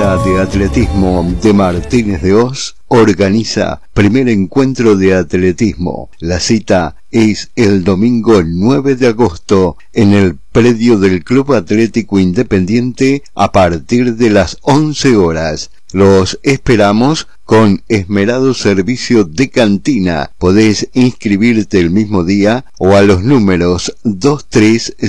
Escuela de Atletismo de Martínez de Hoz organiza primer encuentro de atletismo. La cita es el domingo 9 de agosto en el predio del Club Atlético Independiente a partir de las 11 horas. Los esperamos con esmerado servicio de cantina. Podés inscribirte el mismo día o a los números 23